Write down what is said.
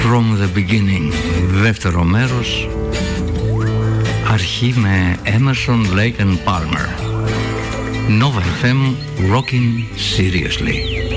From the Beginning, δεύτερο μέρος, αρχή με Emerson, Lake and Palmer. Nova FM, Rocking Seriously.